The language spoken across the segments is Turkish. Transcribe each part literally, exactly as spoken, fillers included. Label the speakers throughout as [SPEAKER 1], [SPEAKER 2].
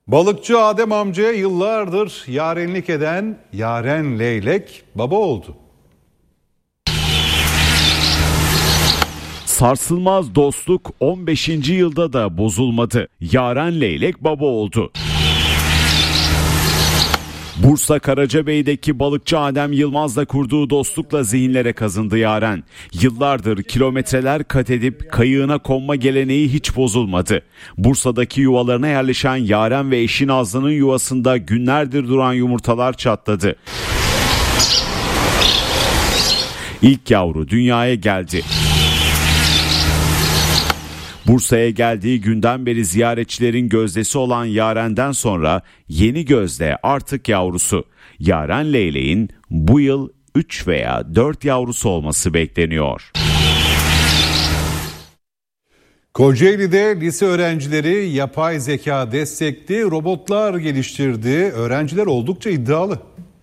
[SPEAKER 1] Balıkçı Adem amcaya yıllardır yarenlik eden Yaren Leylek baba oldu.
[SPEAKER 2] Sarsılmaz dostluk on beşinci yılda da bozulmadı. Yaren Leylek baba oldu. Bursa Karacabey'deki balıkçı Adem Yılmaz'la kurduğu dostlukla zihinlere kazındı Yaren. Yıllardır kilometreler kat edip kayığına konma geleneği hiç bozulmadı. Bursa'daki yuvalarına yerleşen Yaren ve eşi Nazlı'nın yuvasında günlerdir duran yumurtalar çatladı. İlk yavru dünyaya geldi. Bursa'ya geldiği günden beri ziyaretçilerin gözdesi olan Yaren'den sonra yeni gözde artık yavrusu. Yaren Leylek'in bu yıl üç veya dört yavrusu olması bekleniyor.
[SPEAKER 1] Kocaeli'de lise öğrencileri yapay zeka destekli robotlar geliştirdi. Öğrenciler oldukça iddialı.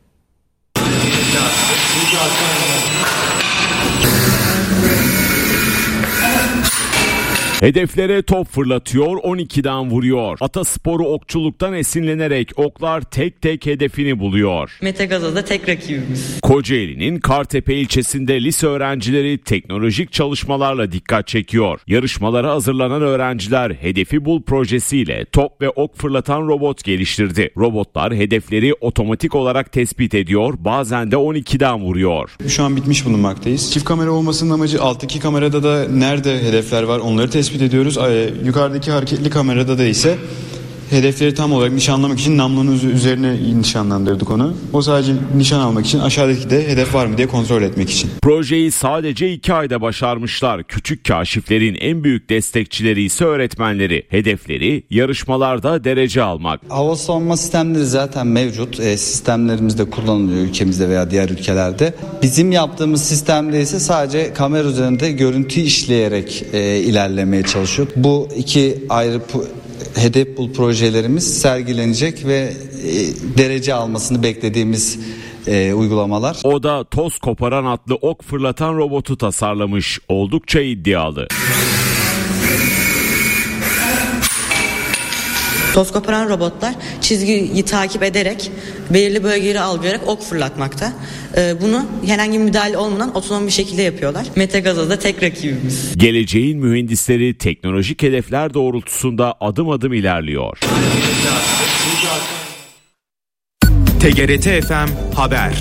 [SPEAKER 2] Hedeflere top fırlatıyor, on ikiden vuruyor. Atasporu okçuluktan esinlenerek oklar tek tek hedefini buluyor.
[SPEAKER 3] Mete Gazoz'da tek rakibimiz.
[SPEAKER 2] Kocaeli'nin Kartepe ilçesinde lise öğrencileri teknolojik çalışmalarla dikkat çekiyor. Yarışmalara hazırlanan öğrenciler Hedefi Bul projesiyle top ve ok fırlatan robot geliştirdi. Robotlar hedefleri otomatik olarak tespit ediyor, bazen de on ikiden vuruyor.
[SPEAKER 4] Şu an bitmiş bulunmaktayız. Çift kamera olmasının amacı alttaki kamerada da nerede hedefler var onları tespit ediyoruz. Yukarıdaki hareketli kamerada da ise hedefleri tam olarak nişanlamak için namlunun üzerine nişanlandırdık onu. O sadece nişan almak için, aşağıdaki de hedef var mı diye kontrol etmek için.
[SPEAKER 2] Projeyi sadece iki ayda başarmışlar. Küçük kaşiflerin en büyük destekçileri ise öğretmenleri. Hedefleri yarışmalarda derece almak.
[SPEAKER 5] Hava savunma sistemleri zaten mevcut. E, sistemlerimizde kullanılıyor ülkemizde veya diğer ülkelerde. Bizim yaptığımız sistemde ise sadece kamera üzerinde görüntü işleyerek e, ilerlemeye çalışıyor. Bu iki ayrı Hedef Bul projelerimiz sergilenecek ve e, derece almasını beklediğimiz e, uygulamalar.
[SPEAKER 2] O da toz koparan adlı ok fırlatan robotu tasarlamış. Oldukça iddialı.
[SPEAKER 3] Toz koparan robotlar çizgiyi takip ederek belirli bölgeleri algılayarak ok fırlatmakta. Ee, bunu herhangi bir müdahale olmadan otonom bir şekilde yapıyorlar. Mete Gazoz'da tek rakibimiz.
[SPEAKER 2] Geleceğin mühendisleri teknolojik hedefler doğrultusunda adım adım ilerliyor.
[SPEAKER 6] T G R T F M Haber.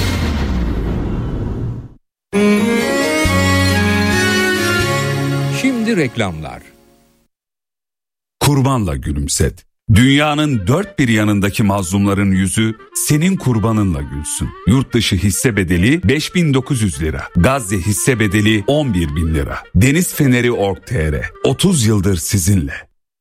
[SPEAKER 7] Şimdi reklamlar.
[SPEAKER 8] Kurbanla gülümset. Dünyanın dört bir yanındaki mazlumların yüzü senin kurbanınla gülsün. Yurt dışı hisse bedeli beş bin dokuz yüz lira. Gazze hisse bedeli on bir bin lira. Deniz Feneri nokta org nokta t r otuz yıldır sizinle.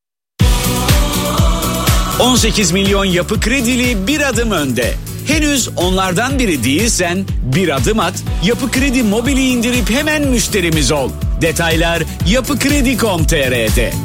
[SPEAKER 9] on sekiz milyon yapı kredili bir adım önde. Henüz onlardan biri değilsen bir adım at, Yapı Kredi Mobil'i indirip hemen müşterimiz ol. Detaylar yapı kredi nokta com nokta t r'de.